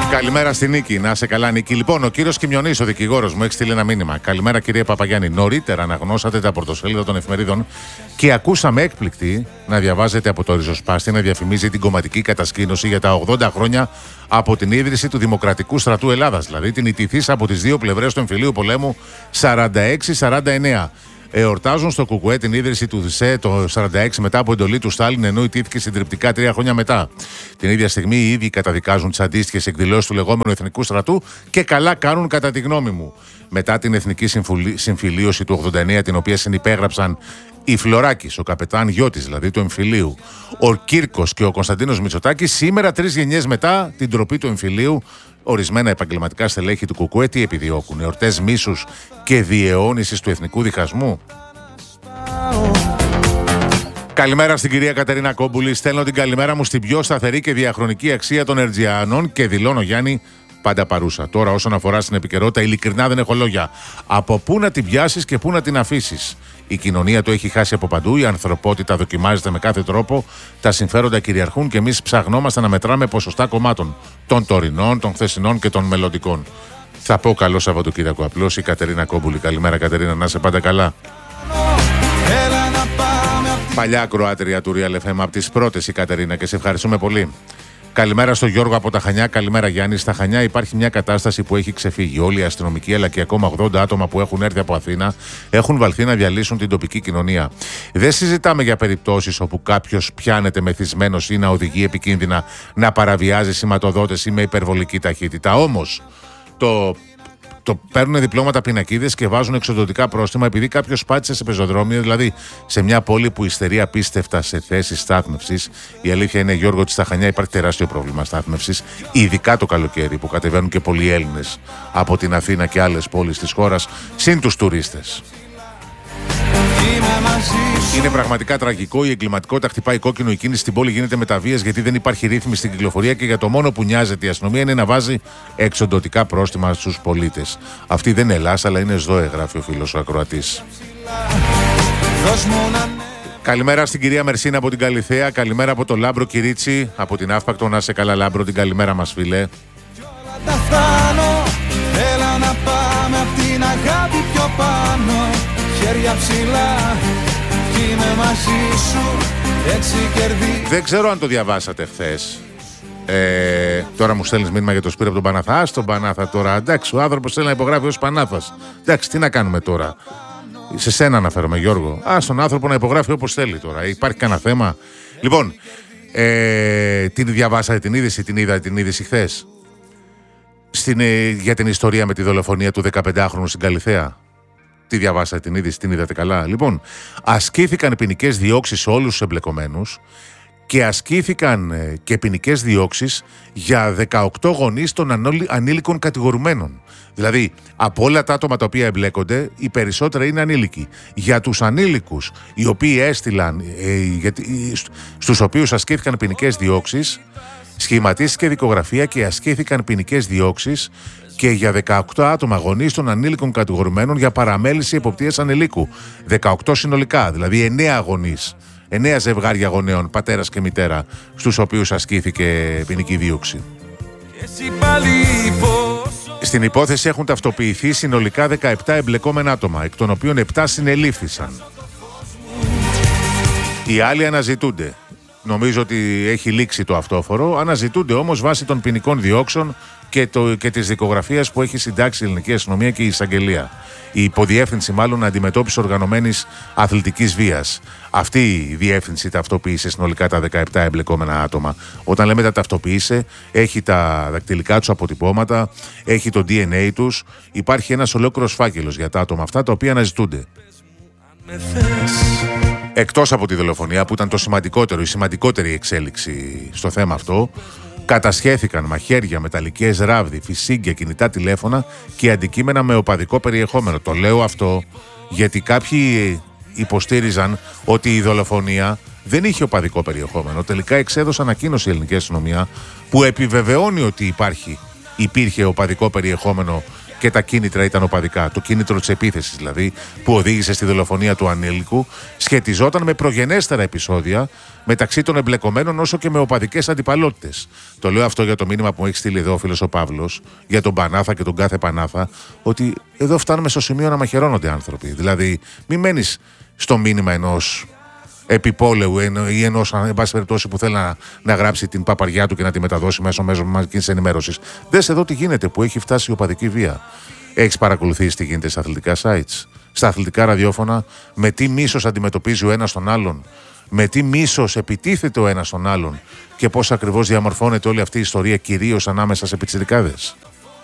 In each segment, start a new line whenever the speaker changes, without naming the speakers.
Καλημέρα στη Νίκη. Να είσαι καλά, Νίκη. Λοιπόν, ο κύριος Κιμιονής, ο δικηγόρος μου, έχει στείλει ένα μήνυμα. Καλημέρα, κύριε Παπαγιάννη. Νωρίτερα αναγνώσατε τα πρωτοσέλιδα των εφημερίδων και ακούσαμε έκπληκτοι να διαβάζετε από το ριζοσπάστη να διαφημίζει την κομματική κατασκήνωση για τα 80 χρόνια από την ίδρυση του Δημοκρατικού Στρατού Ελλάδας. Δηλαδή την ιτηθής από τις δύο πλευρές του εμφυλίου πολέμου 46-49. Εορτάζουν στο ΚΚΕ την ίδρυση του ΔΣΕ το 1946 μετά από εντολή του Στάλιν, ενώ ιτήθηκε συντριπτικά 3 χρόνια μετά. Την ίδια στιγμή οι ίδιοι καταδικάζουν τις αντίστοιχες εκδηλώσεις του λεγόμενου Εθνικού Στρατού και καλά κάνουν, κατά τη γνώμη μου. Μετά την Εθνική Συμφιλίωση του 89, την οποία συνυπέγραψαν η Φλωράκης, ο καπετάν Γιώτης δηλαδή του εμφυλίου, ο Κύρκος και ο Κωνσταντίνος Μητσοτάκης, σήμερα 3 γενιές μετά την ντροπή του εμφυλίου, ορισμένα επαγγελματικά στελέχη του ΚΚΕ τι επιδιώκουν? Εορτές μίσους και διαιώνισης του εθνικού διχασμού. Καλημέρα στην κυρία Κατερίνα Κόμπουλη. Στέλνω την καλημέρα μου στην πιο σταθερή και διαχρονική αξία των Ερτζιανών και δηλώνω, Γιάννη, πάντα παρούσα. Τώρα, όσον αφορά στην επικαιρότητα, ειλικρινά δεν έχω λόγια. Από πού να την πιάσεις και πού να την αφήσεις? Η κοινωνία το έχει χάσει από παντού, η ανθρωπότητα δοκιμάζεται με κάθε τρόπο, τα συμφέροντα κυριαρχούν και εμείς ψαχνόμαστε να μετράμε ποσοστά κομμάτων. Των τωρινών, των χθεσινών και των μελλοντικών. Θα πω καλό Σαββατοκύριακο απλώς η Κατερίνα Κόμπουλη. Καλημέρα, Κατερίνα, να είσαι πάντα καλά. Παλιά ακροάτρια του Real FM, από τις πρώτες η Κατερίνα, και σε ευχαριστούμε πολύ. Καλημέρα στο Γιώργο από τα Χανιά. Καλημέρα, Γιάννη. Στα Χανιά υπάρχει μια κατάσταση που έχει ξεφύγει. Όλοι οι αστυνομικοί αλλά και ακόμα 80 άτομα που έχουν έρθει από Αθήνα έχουν βαλθεί να διαλύσουν την τοπική κοινωνία. Δεν συζητάμε για περιπτώσεις όπου κάποιος πιάνεται μεθυσμένος ή να οδηγεί επικίνδυνα, να παραβιάζει σηματοδότες ή με υπερβολική ταχύτητα. Όμως το παίρνουν διπλώματα πινακίδες και βάζουν εξοδοτικά πρόστιμα επειδή κάποιος πάτησε σε πεζοδρόμιο, δηλαδή σε μια πόλη που υστερεί απίστευτα σε θέσεις στάθμευσης. Η αλήθεια είναι, Γιώργο, ότι στα Χανιά υπάρχει τεράστιο πρόβλημα στάθμευσης, ειδικά το καλοκαίρι που κατεβαίνουν και πολλοί Έλληνες από την Αθήνα και άλλες πόλεις της χώρας, συν τους τουρίστες. Είναι πραγματικά τραγικό. Η εγκληματικότητα χτυπάει κόκκινο. Η κίνηση στην πόλη γίνεται με τα βίας γιατί δεν υπάρχει ρύθμιση στην κυκλοφορία και για το μόνο που νοιάζεται η αστυνομία είναι να βάζει εξοντωτικά πρόστιμα στους πολίτες. Αυτή δεν είναι Ελλάς, αλλά είναι ΣΔΟΕ, γράφει ο φίλος ο ακροατής. Καλημέρα στην κυρία Μερσίνα από την Καλιθέα. Καλημέρα από το Λάμπρο Κυρίτσι, από την Αύπακτο. Να σε καλά, Λάμπρο, την καλημέρα μας, φίλε. Έλα να πάμε απ' την αγάπη πιο πάνω. Χέρια ψηλά, κι είμαι μαζί σου, έτσι κερδί. Δεν ξέρω αν το διαβάσατε χθες. Τώρα μου στέλνεις μήνυμα για το Σπύρο από τον Πανάθα. Ας τον Πανάθα τώρα. Εντάξει, ο άνθρωπος θέλει να υπογράφει ως Πανάθας. Εντάξει, τι να κάνουμε τώρα? Σε σένα αναφέρομαι, Γιώργο. Ας τον άνθρωπο να υπογράφει όπως θέλει τώρα. Υπάρχει κανένα θέμα? Λοιπόν, την διαβάσατε την είδηση? Την είδα την είδηση χθες για την ιστορία με τη δολοφονία του 15χρονου στην Καλιθέα? Τι διαβάσατε την είδηση, την είδατε καλά? Λοιπόν, ασκήθηκαν ποινικές διώξεις σε όλους τους εμπλεκομένους και ασκήθηκαν και ποινικές διώξεις για 18 γονείς των ανήλικων κατηγορουμένων. Δηλαδή, από όλα τα άτομα τα οποία εμπλέκονται, οι περισσότερα είναι ανήλικοι. Για τους ανήλικους, οι οποίοι έστειλαν, στους οποίους ασκήθηκαν ποινικές διώξεις, σχηματίστηκε δικογραφία και ασκήθηκαν ποινικές διώξεις και για 18 άτομα γονείς των ανήλικων κατηγορουμένων για παραμέληση εποπτείας ανηλίκου. 18 συνολικά, δηλαδή 9 γονείς, 9 ζευγάρια γονέων, πατέρας και μητέρα, στους οποίους ασκήθηκε ποινική δίωξη. Στην υπόθεση έχουν ταυτοποιηθεί συνολικά 17 εμπλεκόμενα άτομα, εκ των οποίων 7 συνελήφθησαν. Οι άλλοι αναζητούνται. Νομίζω ότι έχει λήξει το αυτόφορο. Αναζητούνται όμως βάσει των ποινικών διώξεων και της δικογραφίας που έχει συντάξει η ελληνική αστυνομία και η εισαγγελία. Η υποδιεύθυνση, μάλλον, αντιμετώπιση οργανωμένης αθλητικής βίας. Αυτή η διεύθυνση ταυτοποίησε συνολικά τα 17 εμπλεκόμενα άτομα. Όταν λέμε τα ταυτοποίησε, έχει τα δακτυλικά τους αποτυπώματα, έχει το DNA τους. Υπάρχει ένας ολόκληρος φάκελος για τα άτομα αυτά τα οποία αναζητούνται. Εκτός από τη δολοφονία που ήταν το σημαντικότερο, η σημαντικότερη εξέλιξη στο θέμα αυτό, κατασχέθηκαν μαχαίρια, μεταλλικές ράβδοι, φυσίγγια, κινητά τηλέφωνα και αντικείμενα με οπαδικό περιεχόμενο. Το λέω αυτό γιατί κάποιοι υποστήριζαν ότι η δολοφονία δεν είχε οπαδικό περιεχόμενο. Τελικά εξέδωσε ανακοίνωση η ελληνική αστυνομία που επιβεβαιώνει ότι υπήρχε οπαδικό περιεχόμενο και τα κίνητρα ήταν οπαδικά. Το κίνητρο της επίθεσης δηλαδή, που οδήγησε στη δολοφονία του ανήλικου, σχετιζόταν με προγενέστερα επεισόδια μεταξύ των εμπλεκομένων όσο και με οπαδικές αντιπαλότητες. Το λέω αυτό για το μήνυμα που μου έχει στείλει εδώ ο φίλος ο Παύλος, για τον Πανάθα και τον κάθε Πανάθα, ότι εδώ φτάνουμε στο σημείο να μαχαιρώνονται άνθρωποι. Δηλαδή, μην μένεις στο μήνυμα ενός επιπόλαιου ή ενός, εν πάση περιπτώσει, που θέλει να γράψει την παπαριά του και να τη μεταδώσει μέσω μαζικής ενημέρωσης. Δες εδώ τι γίνεται, που έχει φτάσει η οπαδική βία. Έχεις παρακολουθήσει τι γίνεται στα αθλητικά sites, στα αθλητικά ραδιόφωνα, με τι μίσος αντιμετωπίζει ο ένας τον άλλον, με τι μίσος επιτίθεται ο ένας τον άλλον και πώς ακριβώς διαμορφώνεται όλη αυτή η ιστορία, κυρίως ανάμεσα σε πιτσιρικάδες.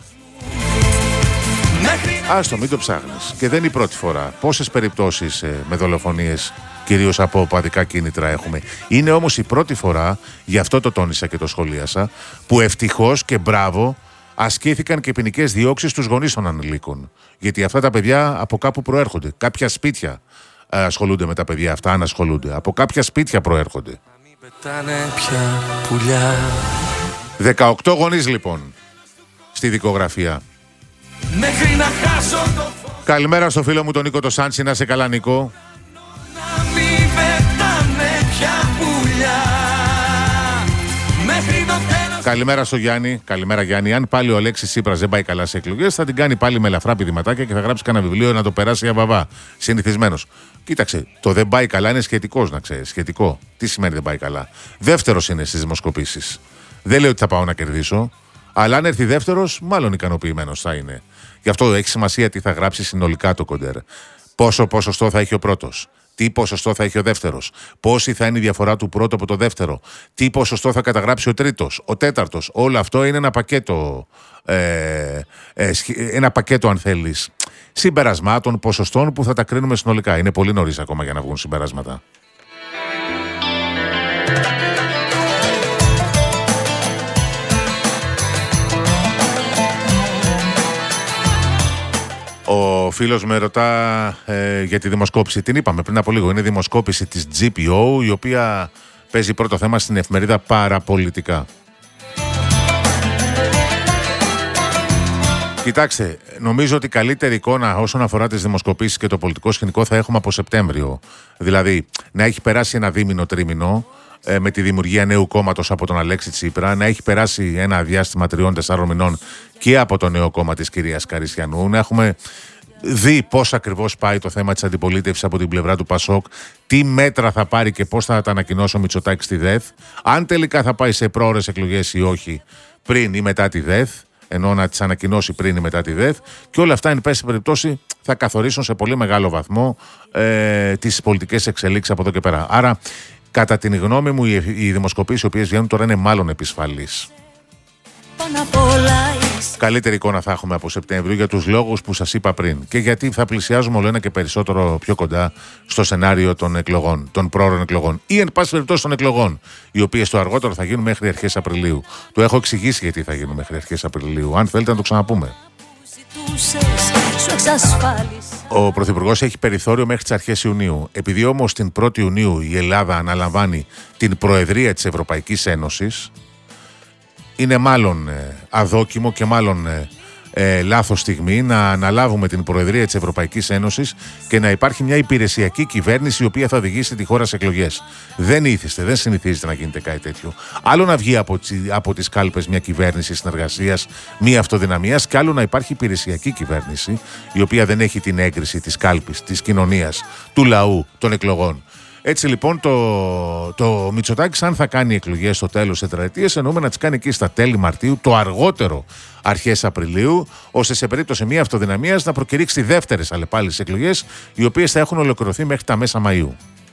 Άστο, μην το ψάχνεις. Και δεν είναι η πρώτη φορά. Πόσες περιπτώσεις με δολοφονίες, κυρίως από οπαδικά κίνητρα, έχουμε. Είναι όμως η πρώτη φορά, γι' αυτό το τόνισα και το σχολίασα, που ευτυχώς και μπράβο ασκήθηκαν και ποινικές διώξεις στους γονείς των ανηλίκων. Γιατί αυτά τα παιδιά από κάπου προέρχονται. Κάποια σπίτια ασχολούνται με τα παιδιά αυτά, αν ασχολούνται. Από κάποια σπίτια προέρχονται. 18 γονείς λοιπόν στη δικογραφία. Καλημέρα στο φίλο μου τον Νίκο το Σάντσι, να είσαι καλά Νίκο. Καλημέρα στο Γιάννη. Καλημέρα Γιάννη. Αν πάλι ο Αλέξης Τσίπρας δεν πάει καλά σε εκλογές, θα την κάνει πάλι με ελαφρά πηδηματάκια και θα γράψει κανένα βιβλίο να το περάσει για βαβά. Συνηθισμένος. Κοίταξε, το δεν πάει καλά είναι σχετικός, να ξέρεις. Σχετικό. Τι σημαίνει δεν πάει καλά? Δεύτερος είναι στις δημοσκοπήσεις. Δεν λέω ότι θα πάω να κερδίσω, αλλά αν έρθει δεύτερος, μάλλον ικανοποιημένος θα είναι. Γι' αυτό έχει σημασία τι θα γράψει συνολικά το κοντέρ. Πόσο ποσοστό θα έχει ο πρώτος. Τι ποσοστό θα έχει ο δεύτερος, πόση θα είναι η διαφορά του πρώτου από το δεύτερο, τι ποσοστό θα καταγράψει ο τρίτος, ο τέταρτος. Όλο αυτό είναι ένα πακέτο αν θέλεις, συμπερασμάτων, ποσοστών που θα τα κρίνουμε συνολικά. Είναι πολύ νωρίς ακόμα για να βγουν συμπεράσματα. Ο φίλος με ρωτά για τη δημοσκόπηση. Την είπαμε πριν από λίγο. Είναι δημοσκόπηση της GPO, η οποία παίζει πρώτο θέμα στην εφημερίδα Παραπολιτικά. Κοιτάξτε, νομίζω ότι καλύτερη εικόνα όσον αφορά τις δημοσκοπήσεις και το πολιτικό σκηνικό θα έχουμε από Σεπτέμβριο. Δηλαδή, να έχει περάσει ένα δίμηνο, τρίμηνο με τη δημιουργία νέου κόμματος από τον Αλέξη Τσίπρα, να έχει περάσει ένα διάστημα 3-4 μηνών και από το νέο κόμμα της κυρίας Καριστιανού, να έχουμε δει πώς ακριβώς πάει το θέμα της αντιπολίτευσης από την πλευρά του Πασόκ, τι μέτρα θα πάρει και πώς θα τα ανακοινώσει ο Μητσοτάκης στη ΔΕΘ, αν τελικά θα πάει σε πρόωρες εκλογές ή όχι, πριν ή μετά τη ΔΕΘ, ενώ να τις ανακοινώσει πριν ή μετά τη ΔΕΘ, και όλα αυτά, εν πάση περιπτώσει, θα καθορίσουν σε πολύ μεγάλο βαθμό τις πολιτικές εξελίξεις από εδώ και πέρα. Άρα, κατά την γνώμη μου, οι δημοσκοπήσεις οι οποίες βγαίνουν τώρα είναι μάλλον επισφαλείς. Καλύτερη εικόνα θα έχουμε από Σεπτέμβριο για τους λόγους που σας είπα πριν και γιατί θα πλησιάζουμε όλο ένα και περισσότερο πιο κοντά στο σενάριο των εκλογών, των πρόωρων εκλογών ή εν πάση περιπτώσει των εκλογών, οι οποίες το αργότερο θα γίνουν μέχρι αρχές Απριλίου. Το έχω εξηγήσει γιατί θα γίνουν μέχρι αρχές Απριλίου. Αν θέλετε να το ξαναπούμε. Ο Πρωθυπουργός έχει περιθώριο μέχρι τις αρχές Ιουνίου. Επειδή όμως την 1η Ιουνίου η Ελλάδα αναλαμβάνει την Προεδρία της Ευρωπαϊκής Ένωσης, είναι μάλλον αδόκιμο και μάλλον λάθος στιγμή να αναλάβουμε την Προεδρία της Ευρωπαϊκής Ένωσης και να υπάρχει μια υπηρεσιακή κυβέρνηση η οποία θα οδηγήσει τη χώρα σε εκλογές. Δεν ήθιστε, δεν συνηθίζεται να γίνεται κάτι τέτοιο. Άλλο να βγει από τις κάλπες μια κυβέρνηση συνεργασίας, μια αυτοδυναμίας, και άλλο να υπάρχει υπηρεσιακή κυβέρνηση η οποία δεν έχει την έγκριση της κάλπης, της κοινωνίας, του λαού, των εκλογών. Έτσι λοιπόν το Μητσοτάκης, αν θα κάνει εκλογές στο τέλος της τετραετίας, εννοούμε να τις κάνει εκεί στα τέλη Μαρτίου, το αργότερο αρχές Απριλίου, ώστε σε περίπτωση μια αυτοδυναμίας να προκηρύξει δεύτερες αλλεπάλληλες εκλογές, οι οποίες θα έχουν ολοκληρωθεί μέχρι τα μέσα Μαΐου.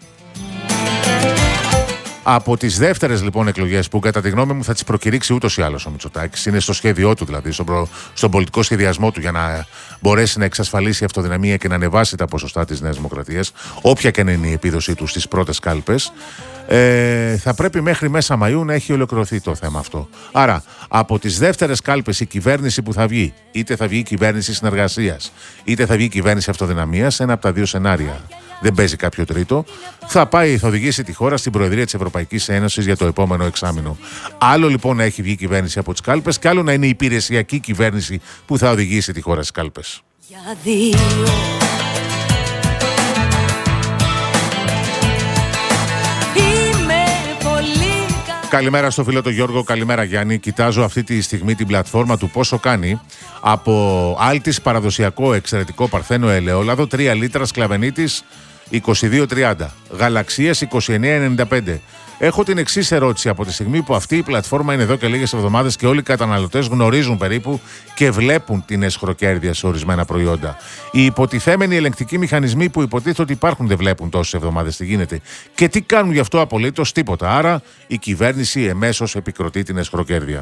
Από τις δεύτερες λοιπόν εκλογές, που κατά τη γνώμη μου θα τις προκηρύξει ούτως ή άλλως ο Μητσοτάκης, είναι στο σχέδιό του δηλαδή, στον πολιτικό σχεδιασμό του, για να μπορέσει να εξασφαλίσει αυτοδυναμία και να ανεβάσει τα ποσοστά της Νέας Δημοκρατίας, όποια και να είναι η επίδοσή του στις πρώτες κάλπες, θα πρέπει μέχρι μέσα Μαΐου να έχει ολοκληρωθεί το θέμα αυτό. Άρα, από τις δεύτερες κάλπες η κυβέρνηση που θα βγει, είτε θα βγει η κυβέρνηση συνεργασίας, είτε θα βγει η κυβέρνηση αυτοδυναμίας, ένα από τα δύο σενάρια δεν παίζει κάποιο τρίτο, θα οδηγήσει τη χώρα στην Προεδρία της Ευρωπαϊκής Ένωσης για το επόμενο εξάμηνο. Άλλο λοιπόν να έχει βγει κυβέρνηση από τις κάλπες και άλλο να είναι η υπηρεσιακή κυβέρνηση που θα οδηγήσει τη χώρα στις κάλπες. Καλημέρα στο φίλο τον Γιώργο, καλημέρα Γιάννη. Κοιτάζω αυτή τη στιγμή την πλατφόρμα του πόσο κάνει από Άλτης παραδοσιακό εξαιρετικό παρθένο ελαιόλαδο 3 λίτρα σκλαβενίτης 22,30, γαλαξίας 29,95. Έχω την εξής ερώτηση: από τη στιγμή που αυτή η πλατφόρμα είναι εδώ και λίγες εβδομάδες και όλοι οι καταναλωτές γνωρίζουν περίπου και βλέπουν την εσχροκέρδεια σε ορισμένα προϊόντα, οι υποτιθέμενοι ελεγκτικοί μηχανισμοί που υποτίθεται ότι υπάρχουν δεν βλέπουν τόσες εβδομάδες τι γίνεται και τι κάνουν γι' αυτό? Απολύτως τίποτα. Άρα η κυβέρνηση εμέσως επικροτεί την εσχροκέρδεια.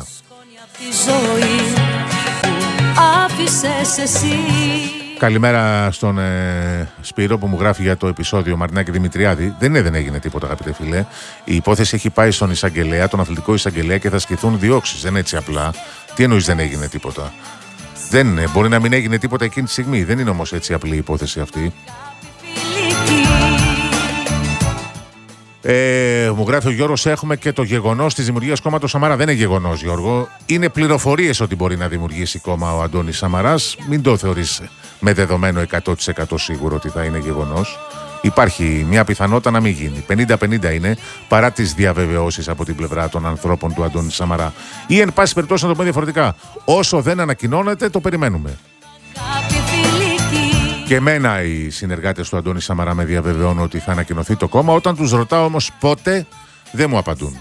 Καλημέρα στον Σπύρο που μου γράφει για το επεισόδιο Μαρινάκη Δημητριάδη. Δεν έγινε τίποτα, αγαπητέ φίλε. Η υπόθεση έχει πάει στον εισαγγελέα, τον αθλητικό εισαγγελέα, και θα ασκηθούν διώξεις. Δεν είναι έτσι απλά. Τι εννοείς δεν έγινε τίποτα? Δεν είναι. Μπορεί να μην έγινε τίποτα εκείνη τη στιγμή. Δεν είναι όμως έτσι απλή η υπόθεση αυτή. Μου γράφει ο Γιώργος: έχουμε και το γεγονός της δημιουργίας κόμματος Σαμαρά. Δεν είναι γεγονός, Γιώργο. Είναι πληροφορίες ότι μπορεί να δημιουργήσει κόμμα ο Αντώνης Σαμαράς. Μην το θεωρείς με δεδομένο 100% σίγουρο ότι θα είναι γεγονός. Υπάρχει μια πιθανότητα να μην γίνει. 50-50 είναι, παρά τις διαβεβαιώσεις από την πλευρά των ανθρώπων του Αντώνη Σαμαρά. Ή εν πάση περιπτώσει, να το πω διαφορετικά, όσο δεν ανακοινώνεται, το περιμένουμε. Και εμένα οι συνεργάτες του Αντώνη Σαμαρά με διαβεβαιώνουν ότι θα ανακοινωθεί το κόμμα. Όταν τους ρωτάω όμως πότε, δεν μου απαντούν.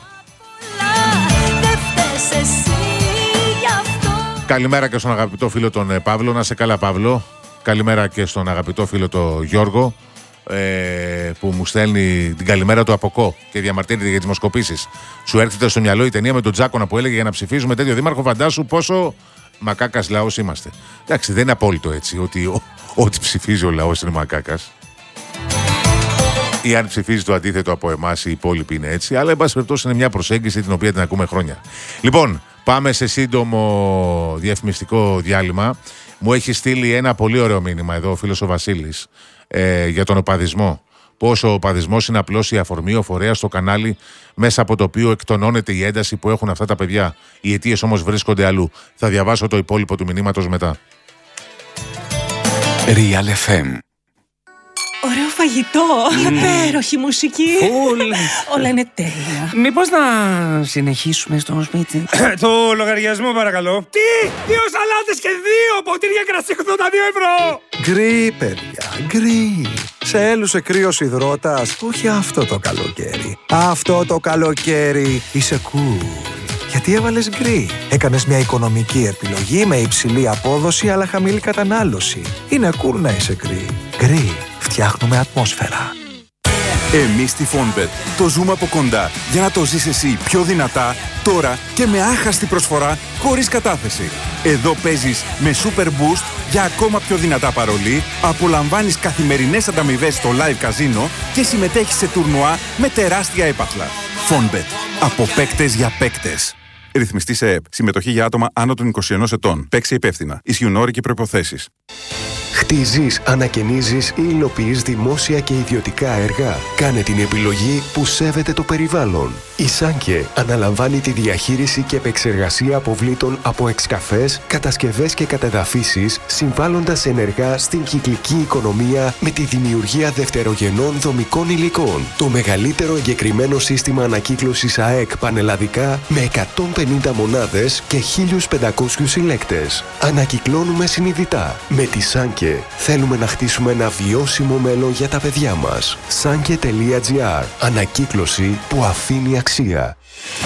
Καλημέρα και στον αγαπητό φίλο τον Παύλο. Να σε καλά, Παύλο. Καλημέρα και στον αγαπητό φίλο τον Γιώργο, που μου στέλνει την καλημέρα του από ΚΟ και διαμαρτύρεται για τις δημοσκοπήσεις. Σου έρχεται στο μυαλό η ταινία με τον Τζάκονα που έλεγε για να ψηφίζουμε τέτοιο δήμαρχο? Φαντάσου πόσο μακάκας λαός είμαστε. Εντάξει, δεν είναι απόλυτο έτσι ότι ό,τι ψηφίζει ο λαός είναι μακάκας. Ή αν ψηφίζει το αντίθετο από εμάς, οι υπόλοιποι είναι έτσι. Αλλά εν πάση περιπτώσει είναι μια προσέγγιση την οποία την ακούμε χρόνια. Λοιπόν, πάμε σε σύντομο διαφημιστικό διάλειμμα. Μου έχει στείλει ένα πολύ ωραίο μήνυμα εδώ ο φίλος ο Βασίλης για τον οπαδισμό. Πώς ο οπαδισμός είναι απλώς η αφορμή, ο φορέας στο κανάλι μέσα από το οποίο εκτονώνεται η ένταση που έχουν αυτά τα παιδιά. Οι αιτίες όμως βρίσκονται αλλού. Θα διαβάσω το υπόλοιπο του μηνύματος μετά.
Real FM.
Ωραίο φαγητό, υπέροχη μουσική. Όλα είναι τέλεια.
Μήπως να συνεχίσουμε στο σπίτι?
Το λογαριασμό παρακαλώ. Τι! 2 σαλάτες και 2 ποτήρια κρασί 82 ευρώ!
Γκρι, παιδιά, γκρι. Σε έλουσε κρύος υδρότας? Όχι αυτό το καλοκαίρι. Αυτό το καλοκαίρι είσαι cool. Γιατί έβαλες γκρι? Έκανες μια οικονομική επιλογή με υψηλή απόδοση αλλά χαμηλή κατανάλωση. Είναι cool να είσαι γκρι. Γκρι. Φτιάχνουμε ατμόσφαιρα.
Εμείς στη Fonbet το ζούμε από κοντά για να το ζεις εσύ πιο δυνατά, τώρα και με άχαστη προσφορά χωρίς κατάθεση. Εδώ παίζεις με Super Boost για ακόμα πιο δυνατά παρολί, απολαμβάνεις καθημερινές ανταμοιβές στο live καζίνο και συμμετέχεις σε τουρνουά με τεράστια έπαθλα. Fonbet. Από παίκτες για παίκτες. Ρυθμιστή σε ΕΕΠ. Συμμετοχή για άτομα άνω των 21 ετών. Παίξε υπεύθυνα. Ισχύουν όροι και προϋποθέσεις.
Χτίζεις, ανακαινίζεις ή υλοποιείς δημόσια και ιδιωτικά έργα. Κάνε την επιλογή που σέβεται το περιβάλλον. Η Σάνκε αναλαμβάνει τη διαχείριση και επεξεργασία αποβλήτων από εξκαφές, κατασκευές και κατεδαφίσεις, συμβάλλοντας ενεργά στην κυκλική οικονομία με τη δημιουργία δευτερογενών δομικών υλικών. Το μεγαλύτερο εγκεκριμένο σύστημα ανακύκλωσης ΑΕΚ πανελλαδικά με 150 μονάδες και 1.500 συλλέκτες. Ανακυκλώνουμε συνειδητά. Με τη Σάνκε θέλουμε να χτίσουμε ένα βιώσιμο μέλλον για τα παιδιά μας. Sanke.gr. Ανακύκλωση που αφήνει αξία.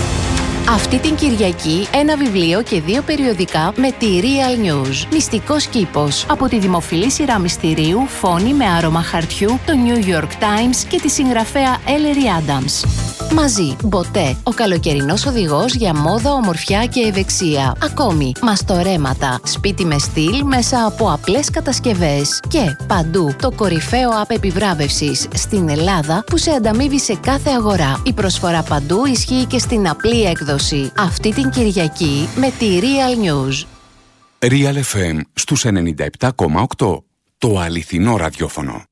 Αυτή την Κυριακή ένα βιβλίο και 2 περιοδικά με τη Real News. Μυστικός κήπος. Από τη δημοφιλή σειρά μυστηρίου Φόνη με άρωμα χαρτιού, το New York Times και τη συγγραφέα Ellery Adams. Μαζί, Μποτέ, ο καλοκαιρινός οδηγός για μόδα, ομορφιά και ευεξία. Ακόμη, μαστορέματα, σπίτι με στυλ μέσα από απλές κατασκευές. Και παντού, το κορυφαίο app επιβράβευσης στην Ελλάδα που σε ανταμείβει σε κάθε αγορά. Η προσφορά παντού ισχύει και στην απλή έκδοση. Αυτή την Κυριακή με τη Real News.
Real FM στους 97,8. Το αληθινό ραδιόφωνο.